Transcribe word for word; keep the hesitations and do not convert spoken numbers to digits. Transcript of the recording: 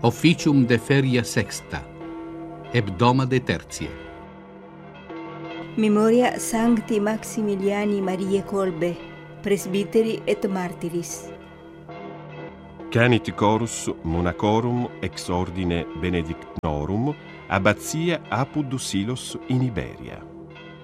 Officium de feria sexta, hebdomade tertie. Memoria Sancti Maximiliani Mariae Kolbe, presbiteri et martyris. Canit chorus monacorum ex ordine benedictinorum, abbatia Apud Silos in Iberia.